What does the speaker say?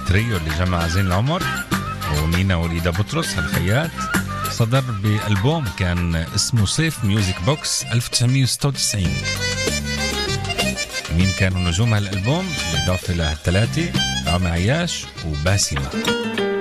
التريو اللي جمع زين العمر ونينا وليدا بطرس الخيات، صدر بألبوم كان اسمه صيف ميوزك بوكس 1996. مين كانوا نجوم هالألبوم بالإضافة للثلاثة؟ رامي عياش وباسمة.